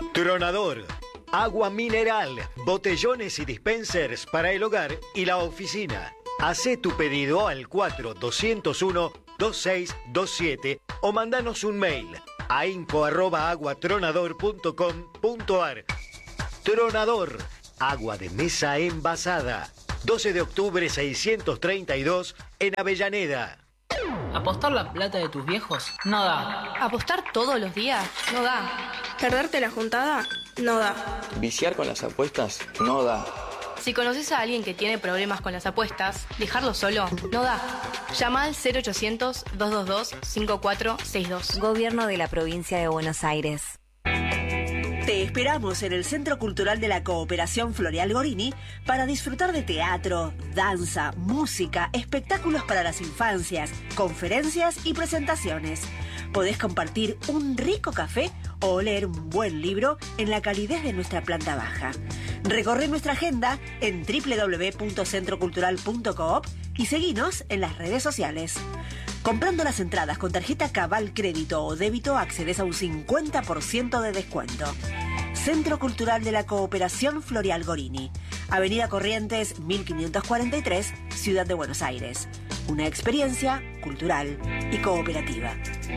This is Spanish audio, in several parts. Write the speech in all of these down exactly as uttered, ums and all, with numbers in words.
Tronador. Agua mineral, botellones y dispensers para el hogar y la oficina. Hacé tu pedido al cuatro dos cero uno dos seis dos siete o mandanos un mail a info arroba aguatronador punto com punto ar. Tronador. Agua de mesa envasada. doce de octubre seiscientos treinta y dos en Avellaneda. ¿Apostar la plata de tus viejos? No da. ¿Apostar todos los días? No da. ¿Perderte la juntada? No da. ¿Viciar con las apuestas? No da. Si conoces a alguien que tiene problemas con las apuestas, dejarlo solo no da. Llama al cero ochocientos, dos dos dos, cinco cuatro seis dos. Gobierno de la Provincia de Buenos Aires. Te esperamos en el Centro Cultural de la Cooperación Floreal Gorini para disfrutar de teatro, danza, música, espectáculos para las infancias, conferencias y presentaciones. Podés compartir un rico café o leer un buen libro en la calidez de nuestra planta baja. Recorre nuestra agenda en doble u doble u doble u punto centro cultural punto coop y seguinos en las redes sociales. Comprando las entradas con tarjeta Cabal Crédito o Débito accedes a un cincuenta por ciento de descuento. Centro Cultural de la Cooperación Floreal Gorini, Avenida Corrientes mil quinientos cuarenta y tres, Ciudad de Buenos Aires. Una experiencia cultural y cooperativa.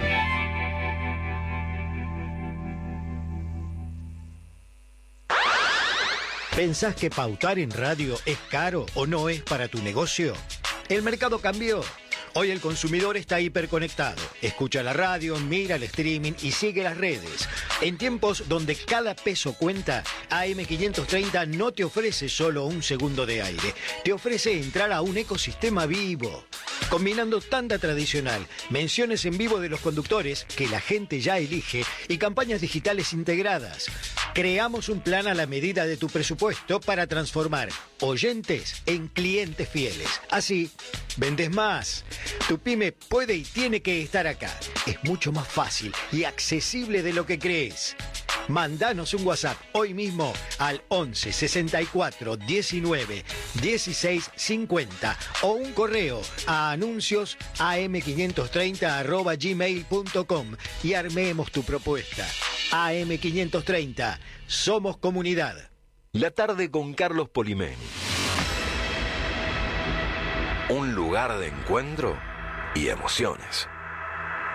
¿Pensás que pautar en radio es caro o no es para tu negocio? El mercado cambió. Hoy el consumidor está hiperconectado. Escucha la radio, mira el streaming y sigue las redes. En tiempos donde cada peso cuenta, A M quinientos treinta no te ofrece solo un segundo de aire. Te ofrece entrar a un ecosistema vivo. Combinando tanda tradicional, menciones en vivo de los conductores que la gente ya elige y campañas digitales integradas. Creamos un plan a la medida de tu presupuesto para transformar oyentes en clientes fieles. Así, vendes más. Tu pyme puede y tiene que estar acá. Es mucho más fácil y accesible de lo que crees. Mandanos un WhatsApp hoy mismo al once sesenta y cuatro diecinueve dieciséis cincuenta o un correo a anuncios a m quinientos treinta arroba gmail punto com y armemos tu propuesta. A M quinientos treinta, somos comunidad. La tarde con Carlos Polimeni. Un lugar de encuentro y emociones.